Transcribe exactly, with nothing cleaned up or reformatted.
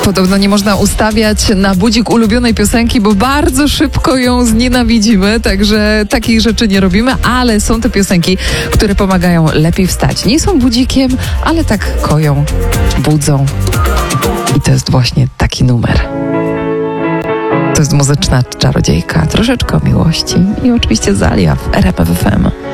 Podobno nie można ustawiać na budzik ulubionej piosenki, bo bardzo szybko ją znienawidzimy, także takich rzeczy nie robimy, ale są te piosenki, które pomagają lepiej wstać. Nie są budzikiem, ale tak koją, budzą. I to jest właśnie taki numer. To jest muzyczna czarodziejka, troszeczkę o miłości i oczywiście Zalia w R M F F M.